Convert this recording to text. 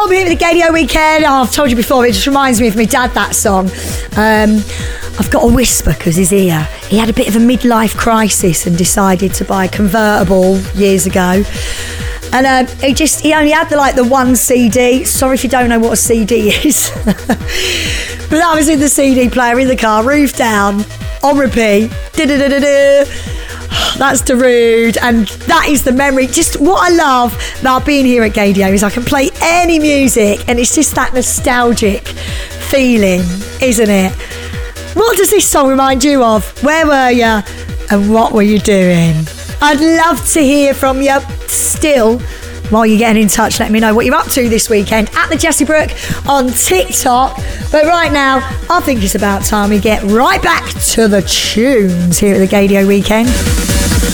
Storm here with the Gaydio Weekend. Oh, I've told you before, it just reminds me of my dad, that song. I've got a whisper because he's here. He had a bit of a midlife crisis and decided to buy a convertible years ago. And he only had the one CD. Sorry if you don't know what a CD is. But that was in the CD player in the car, roof down, on repeat. That's Darude, and that is the memory. Just what I love about being here at Gaydio is I can play any music and it's just that nostalgic feeling, isn't it? What does this song remind you of? Where were you and what were you doing? I'd love to hear from you still. While you're getting in touch, let me know what you're up to this weekend at the Jessie Brooke on TikTok. But right now, I think it's about time we get right back to the tunes here at the Gaydio Weekend.